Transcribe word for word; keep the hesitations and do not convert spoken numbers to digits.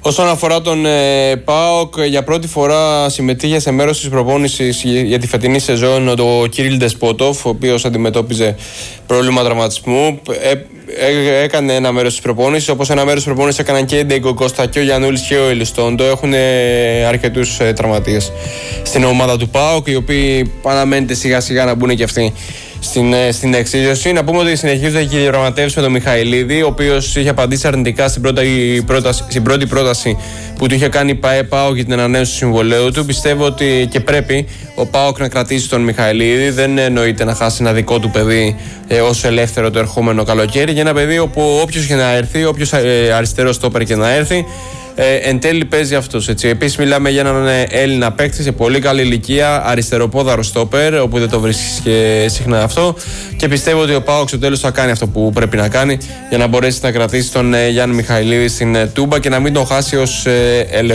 Όσον αφορά τον ε, ΠΑΟΚ, για πρώτη φορά συμμετείχε σε μέρος της προπόνησης για τη φετινή σεζόν ο Κυρίλ Ντεσπότοφ, ο οποίος αντιμετώπιζε πρόβλημα τραυματισμού. Ε, ε, έκανε ένα μέρος της προπόνησης, όπως ένα μέρος της προπόνησης έκαναν και η Ντέγκο Κώστα και ο Γιαννούλης και ο Ελιστόντο. Έχουν ε, αρκετούς ε, τραυματίες στην ομάδα του ΠΑΟΚ, οι οποίοι αναμένεται σιγά σιγά να μπουν και αυτοί στην, στην εξίσωση. Να πούμε ότι συνεχίζονται και οι διαπραγματεύσεις με τον Μιχαηλίδη, ο οποίος είχε απαντήσει αρνητικά στην, πρώτα, πρόταση, στην πρώτη πρόταση που του είχε κάνει η ΠΑΕ ΠΑΟΚ για την ανανέωση του συμβολέου του. Πιστεύω ότι και πρέπει ο ΠΑΟΚ να κρατήσει τον Μιχαηλίδη. Δεν εννοείται να χάσει ένα δικό του παιδί ε, ως ελεύθερο το ερχόμενο καλοκαίρι. Για ένα παιδί όπου όποιος και να έρθει, όποιος ε, αριστερό στόπερ και να έρθει, Ε, εν τέλει παίζει αυτός. Επίσης μιλάμε για έναν Έλληνα παίκτη σε πολύ καλή ηλικία, αριστεροπόδαρο στόπερ, όπου δεν το βρίσκεις και συχνά αυτό, και πιστεύω ότι ο ΠΑΟΚ στο τέλος θα κάνει αυτό που πρέπει να κάνει για να μπορέσει να κρατήσει τον ε, Γιάννη Μιχαηλίδη στην ε, Τούμπα και να μην τον χάσει ως ε, ελεύθερο.